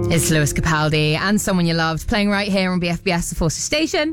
It's Lewis Capaldi and Someone You Loved playing right here on BFBS, the Forces Station.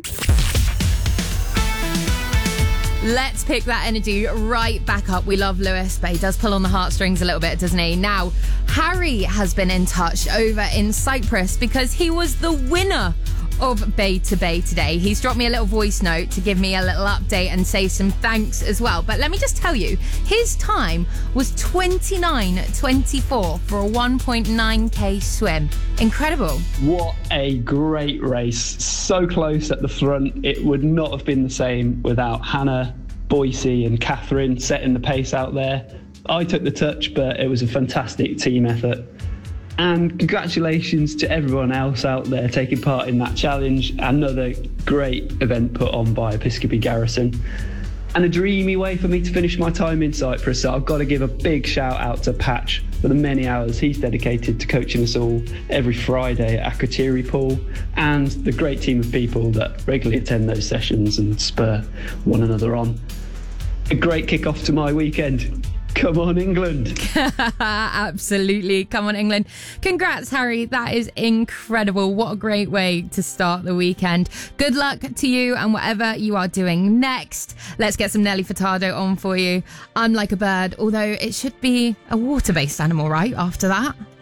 Let's pick that energy right back up. We love Lewis, but he does pull on the heartstrings a little bit, doesn't he? Now, Harry has been in touch over in Cyprus because he was the winner of Bay to Bay today. He's dropped me a little voice note to give me a little update and say some thanks as well. But let me just tell you, his time was 29:24 for a 1.9k swim. Incredible. What a great race. So close at the front. It would not have been the same without Hannah, Boise and Catherine setting the pace out there. I took the touch, but it was a fantastic team effort. And congratulations to everyone else out there taking part in that challenge. Another great event put on by Episcopi Garrison. And a dreamy way for me to finish my time in Cyprus. So I've got to give a big shout out to Patch for the many hours he's dedicated to coaching us all every Friday at Akrotiri Pool, and the great team of people that regularly attend those sessions and spur one another on. A great kick-off to my weekend. Come on, England. Absolutely. Come on, England. Congrats, Harry. That is incredible. What a great way to start the weekend. Good luck to you and whatever you are doing next. Let's get some Nelly Furtado on for you. I'm Like a Bird, although it should be a water-based animal, right? After that.